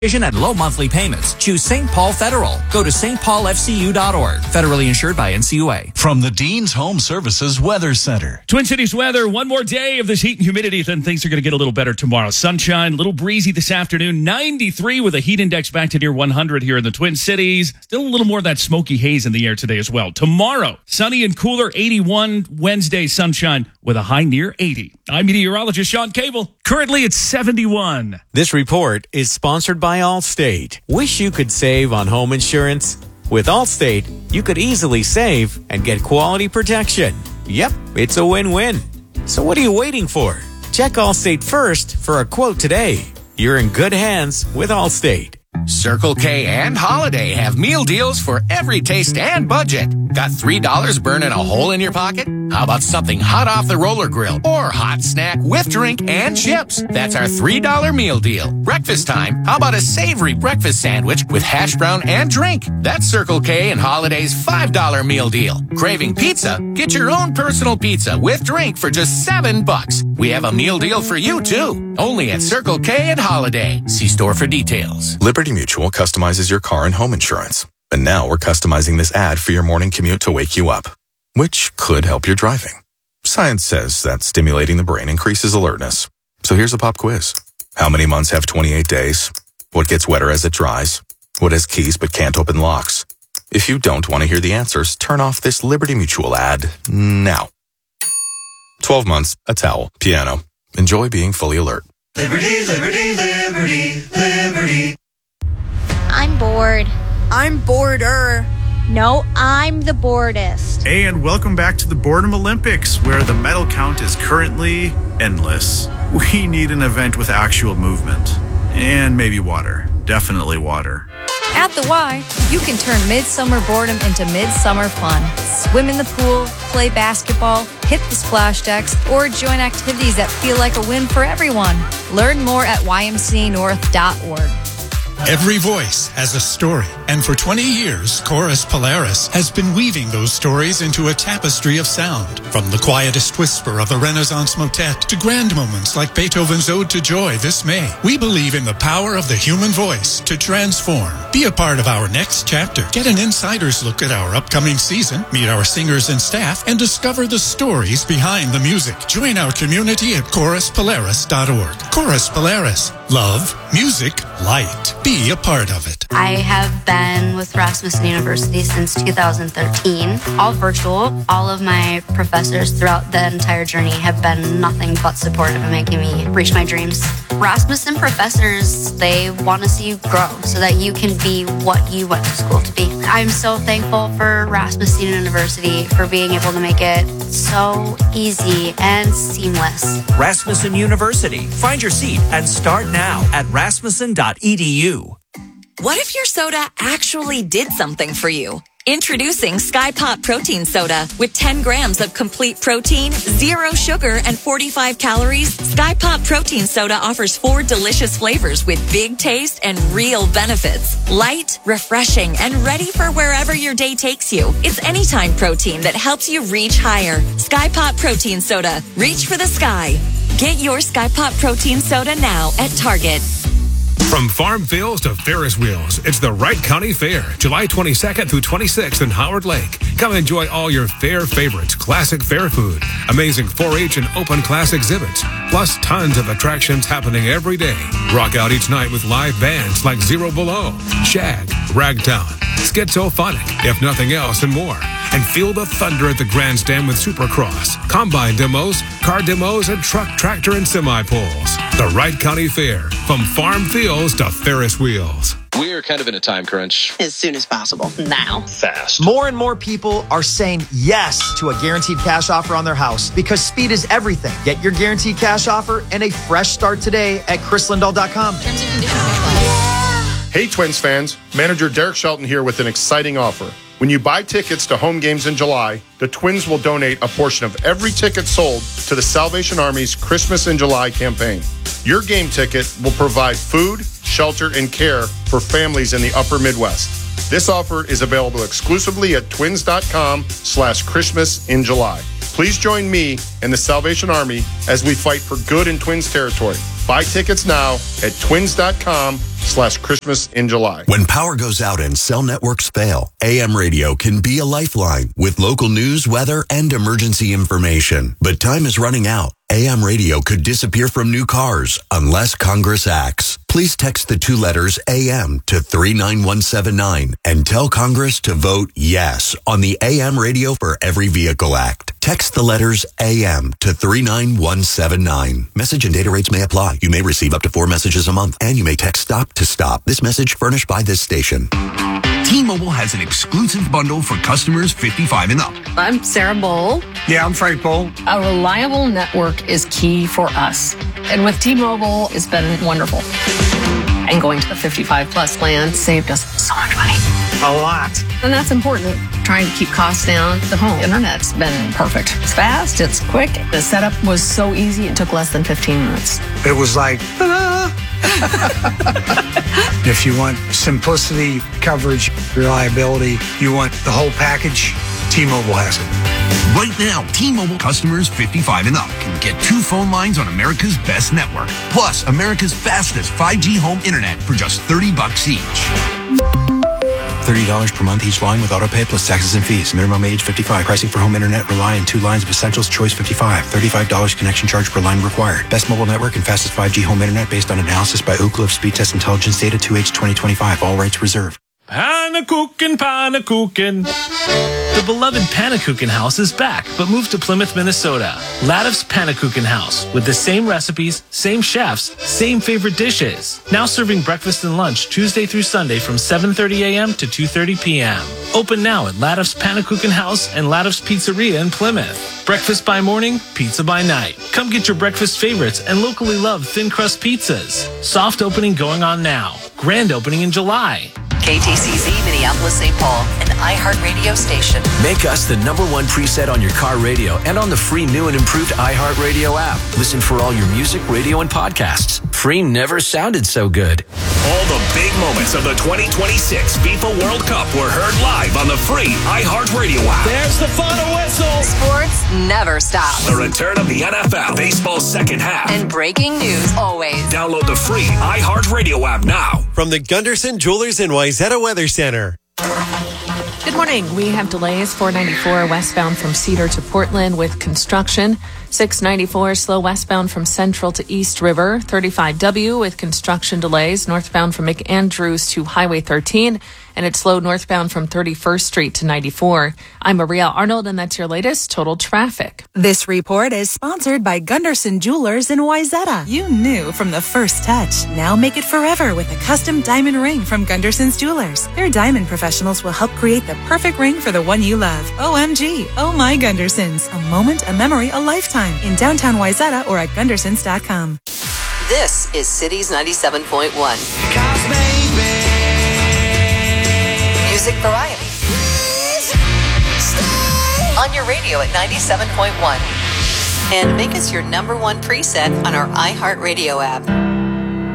At low monthly payments. Choose St. Paul Federal. Go to stpaulfcu.org. Federally insured by NCUA. From the Dean's Home Services Weather Center. Twin Cities weather. One more day of this heat and humidity, then things are going to get a little better tomorrow. Sunshine, a little breezy this afternoon. 93 with a heat index back to near 100 here in the Twin Cities. Still a little more of that smoky haze in the air today as well. Tomorrow, sunny and cooler, 81. Wednesday, sunshine with a high near 80. I'm meteorologist Sean Cable. Currently, it's 71. This report is sponsored by Allstate. Wish you could save on home insurance? With Allstate, you could easily save and get quality protection. Yep, it's a win-win. So what are you waiting for? Check Allstate first for a quote today. You're in good hands with Allstate. Circle K and Holiday have meal deals for every taste and budget. Got $3 burning a hole in your pocket? How about something hot off the roller grill or hot snack with drink and chips? That's our $3 meal deal. Breakfast time? How about a savory breakfast sandwich with hash brown and drink? That's Circle K and Holiday's $5 meal deal. Craving pizza? Get your own personal pizza with drink for just $7. We have a meal deal for you too. Only at Circle K and Holiday. See store for details. Liberty Mutual customizes your car and home insurance. And now we're customizing this ad for your morning commute to wake you up, which could help your driving. Science says that stimulating the brain increases alertness. So here's a pop quiz. How many months have 28 days? What gets wetter as it dries? What has keys but can't open locks? If you don't want to hear the answers, turn off this Liberty Mutual ad now. 12 months, a towel, piano. Enjoy being fully alert. Liberty, liberty, liberty, liberty. I'm bored. I'm bored-er. No, I'm the boredest. And welcome back to the Boredom Olympics, where the medal count is currently endless. We need an event with actual movement. And maybe water. Definitely water. At the Y, you can turn midsummer boredom into midsummer fun. Swim in the pool, play basketball, hit the splash decks, or join activities that feel like a win for everyone. Learn more at ymcanorth.org. Every voice has a story, and for 20 years, Chorus Polaris has been weaving those stories into a tapestry of sound. From the quietest whisper of a Renaissance motet to grand moments like Beethoven's Ode to Joy this May, we believe in the power of the human voice to transform. Be a part of our next chapter. Get an insider's look at our upcoming season, meet our singers and staff, and discover the stories behind the music. Join our community at choruspolaris.org. Chorus Polaris. Love, music, light. Be a part of it. I have been with Rasmussen University since 2013, all virtual. All of my professors throughout the entire journey have been nothing but supportive in making me reach my dreams. Rasmussen professors, they want to see you grow so that you can be what you went to school to be. I'm so thankful for Rasmussen University for being able to make it so easy and seamless. Rasmussen University. Find your seat and start now at rasmussen.edu. What if your soda actually did something for you? Introducing Sky Pop Protein Soda. With 10 grams of complete protein, 0 sugar, and 45 calories, Sky Pop Protein Soda offers 4 delicious flavors with big taste and real benefits. Light, refreshing, and ready for wherever your day takes you. It's anytime protein that helps you reach higher. Sky Pop Protein Soda. Reach for the sky. Get your Sky Pop Protein Soda now at Target. From farm fields to Ferris wheels, it's the Wright County Fair, July 22nd through 26th in Howard Lake. Come enjoy all your fair favorites, classic fair food, amazing 4-H and open class exhibits, plus tons of attractions happening every day. Rock out each night with live bands like Zero Below, Shag, Ragtown, Schizophonic, if nothing else, and more. And feel the thunder at the grandstand with Supercross, combine demos, car demos, and truck, tractor, and semi-poles. The Wright County Fair, from farm fields to Ferris wheels. We're kind of in a time crunch. As soon as possible. Now. Fast. More and more people are saying yes to a guaranteed cash offer on their house because speed is everything. Get your guaranteed cash offer and a fresh start today at chrislindahl.com. Terms and conditions apply. Hey, Twins fans. Manager Derek Shelton here with an exciting offer. When you buy tickets to home games in July, the Twins will donate a portion of every ticket sold to the Salvation Army's Christmas in July campaign. Your game ticket will provide food, shelter, and care for families in the upper Midwest. This offer is available exclusively at twins.com/Christmas in July. Please join me and the Salvation Army as we fight for good in Twins territory. Buy tickets now at twins.com/Christmas AM.com/Christmas in July. When power goes out and cell networks fail, AM radio can be a lifeline with local news, weather, and emergency information. But time is running out. AM radio could disappear from new cars unless Congress acts. Please text the 2 letters AM to 39179 and tell Congress to vote yes on the AM Radio for Every Vehicle Act. Text the letters AM to 39179. Message and data rates may apply. You may receive up to 4 messages a month, and you may text STOP to STOP. This message furnished by this station. T-Mobile has an exclusive bundle for customers 55 and up. I'm Sarah Bowl. Yeah, I'm Frank Bowl. A reliable network is key for us. And with T-Mobile, it's been wonderful. And going to the 55 plus plan saved us so much money. A lot. And that's important. Trying to keep costs down. The home internet's been perfect. It's fast, it's quick. The setup was so easy, it took less than 15 minutes. It was like, ta-da! If you want simplicity, coverage, reliability, you want the whole package, T-Mobile has it. Right now, T-Mobile customers 55 and up can get 2 phone lines on America's best network, plus America's fastest 5G home internet for just $30 each. $30 per month each line with autopay plus taxes and fees. Minimum age 55. Pricing for home internet rely on 2 lines of essentials. Choice 55. $35 connection charge per line required. Best mobile network and fastest 5G home internet based on analysis by Ookla of Speed Test Intelligence data 2H 2025. All rights reserved. Pannekuchen, Pannekuchen. The beloved Pannekuchen House is back, but moved to Plymouth, Minnesota. Ladov's Pannekuchen House, with the same recipes, same chefs, same favorite dishes. Now serving breakfast and lunch Tuesday through Sunday from 7:30 a.m. to 2:30 p.m. Open now at Ladov's Pannekuchen House and Ladov's Pizzeria in Plymouth. Breakfast by morning, pizza by night. Come get your breakfast favorites and locally loved thin crust pizzas. Soft opening going on now. Grand opening in July. KTCZ Minneapolis, St. Paul, an iHeartRadio station. Make us the #1 preset on your car radio and on the free new and improved iHeartRadio app. Listen for all your music, radio, and podcasts. Free never sounded so good. All the big moments of the 2026 FIFA World Cup were heard live on the free iHeartRadio app. There's the final whistle. Sports never stops. The return of the NFL, baseball's second half. And breaking news always. Download the free iHeartRadio app now. From the Gunderson Jewelers in Wayzata Weather Center. Good morning. We have delays 494 westbound from Cedar to Portland with construction. 694 slow westbound from Central to East River. 35W with construction delays northbound from McAndrews to Highway 13. And it's slow northbound from 31st Street to 94. I'm Maria Arnold, and that's your latest total traffic. This report is sponsored by Gunderson Jewelers in Wayzata. You knew from the first touch. Now make it forever with a custom diamond ring from Gunderson's Jewelers. Their diamond professionals will help create the perfect ring for the one you love. OMG. Oh my Gundersons. A moment, a memory, a lifetime. In downtown Wayzata or at Gundersons.com. This is Cities 97.1. Music variety. On your radio at 97.1. And make us your #1 preset on our iHeartRadio app.